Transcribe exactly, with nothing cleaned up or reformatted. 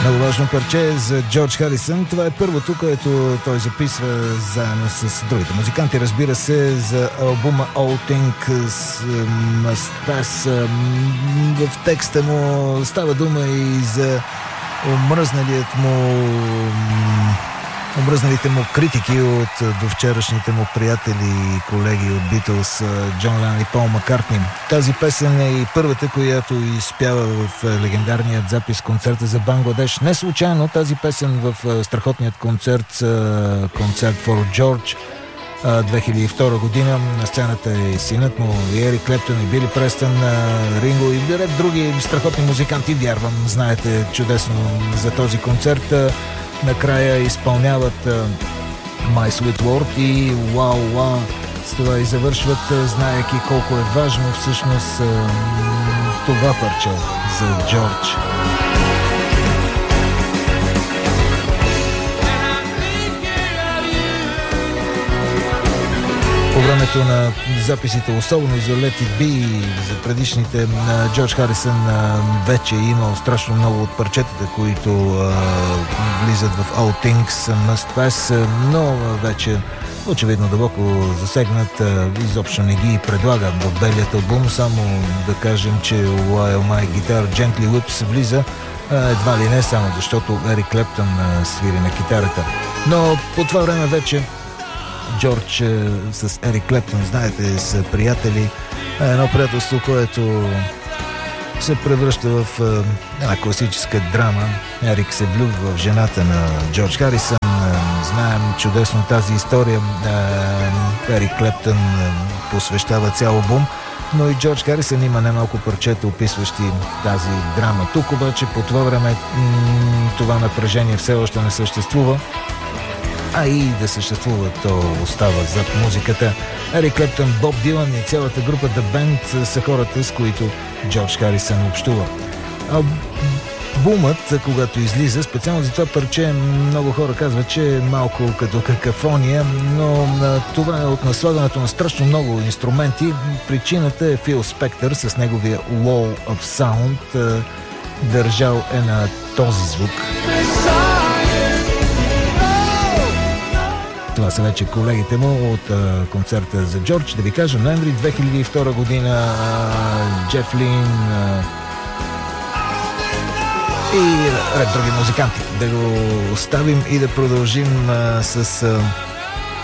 Много важно парче за Джордж Харисън. Това е първото, което той записва заедно с другите музиканти. Разбира се, за албума All Things Must Pass. В текста му става дума и за омръзналият му Омръзналите му критики от довчерашните му приятели и колеги от Beatles, Джон Ленън и Пол Маккартни. Тази песен е и първата, която изпява в легендарният запис концерта за Бангладеш. Не случайно тази песен в страхотният концерт, концерт for George две хиляди и втора година. На сцената е синът му, и Ерик Клептън, и Били Престън, Ринго и ред други страхотни музиканти. Вярвам, знаете чудесно за този концерт. Накрая изпълняват uh, My Sweet Lord и Wow Wow. С това и завършват, знаейки колко е важно всъщност uh, това парче за Джордж. По времето на записите, особено за Let It Be и за предишните, на Джордж Харисън вече е имал страшно много от парчетата, които а, влизат в All Things Must Pass, но вече очевидно дълбоко засегнат, а, изобщо не ги предлага в белият албум, само да кажем, че While My Guitar Gently Whips влиза а, едва ли не само защото Ерик Клептън а, свири на китарата. Но по това време вече Джордж с Ерик Клептън, знаете, са приятели. Едно приятелство, което се превръща в една класическа драма. Ерик се влюбва в жената на Джордж Харисън. Знаем чудесно тази история. Ерик Клептън посвещава цял албум, но и Джордж Харисън има немалко парчета, описващи тази драма. Тук обаче по това време това напрежение все още не съществува. А и да съществува, то остава зад музиката. Ерик Клептън, Боб Дилан и цялата група The Band са хората, с които Джордж Харисън общува. Албумът, когато излиза, специално за това парче, много хора казват, че е малко като какафония, но това е от наслагането на страшно много инструменти. Причината е Фил Спектър с неговия Wall of Sound. Държал е на този звук. Това са вече колегите му от а, концерта за Джордж. Да ви кажа, ноември две хиляди и втора година, а, Джеф Лин а, и ред други музиканти. Да го оставим и да продължим а, с а,